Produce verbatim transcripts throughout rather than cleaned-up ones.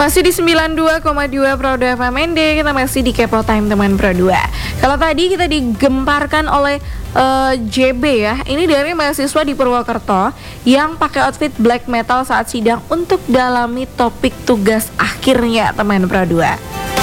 Masih di sembilan puluh dua koma dua Pro dua F M N D, kita masih di Kepo Time teman Pro dua. Kalau tadi kita digemparkan oleh uh, J B ya, ini dari mahasiswa di Purwokerto yang pakai outfit black metal saat sidang untuk dalami topik tugas akhirnya teman Pro dua.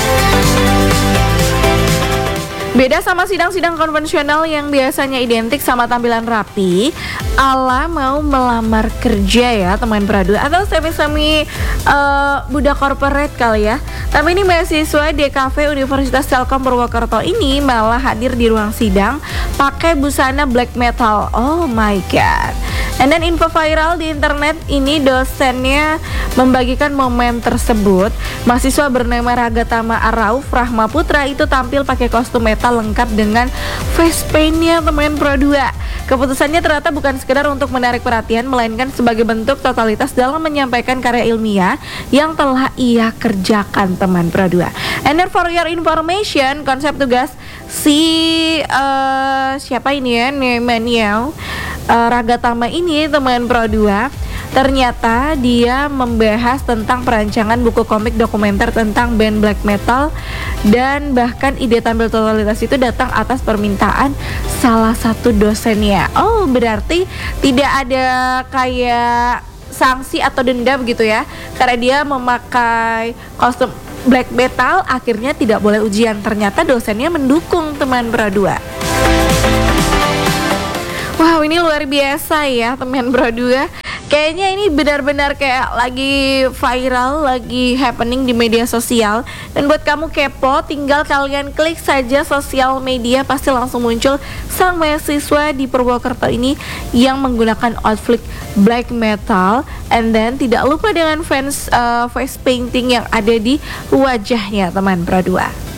Beda sama sidang-sidang konvensional yang biasanya identik sama tampilan rapi, ala mau melamar kerja ya teman Pradu, atau semi-semi uh, budak corporate kali ya. Tapi ini mahasiswa D K V Universitas Telkom Purwokerto ini malah hadir di ruang sidang pakai busana black metal. Oh my god. And then info viral di internet ini, dosennya membagikan momen tersebut. Mahasiswa bernama Ragatama Arauf Rahmaputra itu tampil pakai kostum metal lengkap dengan face paint-nya teman Pro dua. Keputusannya ternyata bukan sekedar untuk menarik perhatian, melainkan sebagai bentuk totalitas dalam menyampaikan karya ilmiah yang telah ia kerjakan teman Pro dua. And then for your information, konsep tugas si uh, siapa ini ya, Nemaniel uh, Ragatama ini teman Pro dua, ternyata dia membahas tentang perancangan buku komik dokumenter tentang band black metal, dan bahkan ide tampil totalitas itu datang atas permintaan salah satu dosennya. Oh, berarti tidak ada kayak sanksi atau denda begitu ya, karena dia memakai kostum black metal akhirnya tidak boleh ujian. Ternyata dosennya mendukung teman Pro dua. Wow, ini luar biasa ya teman Pro dua. Kayaknya ini benar-benar kayak lagi viral, lagi happening di media sosial. Dan buat kamu kepo, tinggal kalian klik saja sosial media, pasti langsung muncul sang mahasiswa di Purwokerto ini yang menggunakan outfit black metal. And then tidak lupa dengan fans uh, face painting yang ada di wajahnya teman Pro dua.